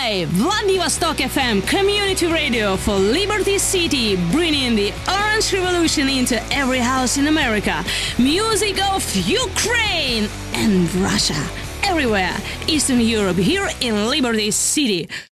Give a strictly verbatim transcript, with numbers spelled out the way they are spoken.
by Vladivostok F M, community radio for Liberty City, bringing the Orange Revolution into every house in America. Music of Ukraine and Russia, everywhere, Eastern Europe, here in Liberty City.